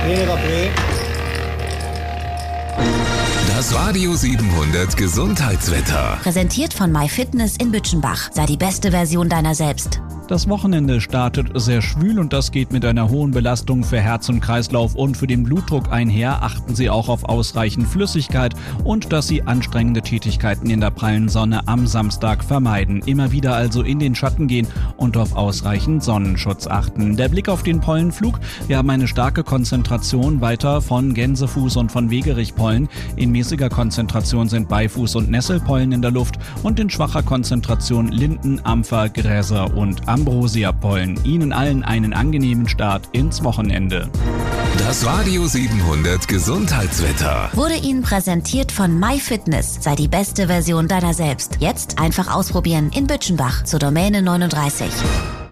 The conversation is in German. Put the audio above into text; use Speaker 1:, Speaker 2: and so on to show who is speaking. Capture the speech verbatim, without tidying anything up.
Speaker 1: Prä.
Speaker 2: Das Radio siebenhundert Gesundheitswetter.
Speaker 3: Präsentiert von MyFitness in Bütschenbach. Sei die beste Version deiner selbst.
Speaker 4: Das Wochenende startet sehr schwül und das geht mit einer hohen Belastung für Herz und Kreislauf und für den Blutdruck einher. Achten Sie auch auf ausreichend Flüssigkeit und dass Sie anstrengende Tätigkeiten in der prallen Sonne am Samstag vermeiden. Immer wieder also in den Schatten gehen und auf ausreichend Sonnenschutz achten. Der Blick auf den Pollenflug. Wir haben eine starke Konzentration weiter von Gänsefuß und von Wegerichpollen. In mäßiger Konzentration sind Beifuß- und Nesselpollen in der Luft und in schwacher Konzentration Linden, Ampfer, Gräser und Ambrosiapollen. Ihnen allen einen angenehmen Start ins Wochenende.
Speaker 2: Das Radio siebenhundert Gesundheitswetter
Speaker 3: Wurde Ihnen präsentiert von MyFitness. Sei die beste Version deiner selbst. Jetzt einfach ausprobieren in Bütschenbach zur Domäne neununddreißig.